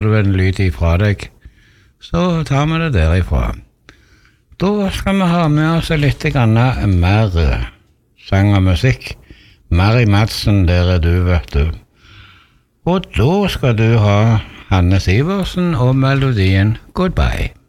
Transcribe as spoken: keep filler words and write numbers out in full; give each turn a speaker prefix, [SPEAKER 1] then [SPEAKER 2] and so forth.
[SPEAKER 1] du en lyd ifra deg, så tar vi det derifra. Da skal vi ha med oss litt grann mer sang og musikk. Mari Madsen, der er du, vet du. Og da skal du ha Hanne Sivertsen og melodien Goodbye.